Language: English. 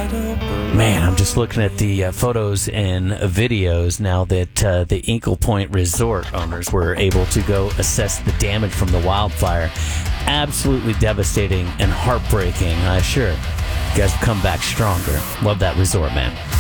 Man, I'm just looking at the photos and videos now that the Inkle Point Resort owners were able to go assess the damage from the wildfire. Absolutely devastating and heartbreaking. Sure, you guys will come back stronger. Love that resort, man.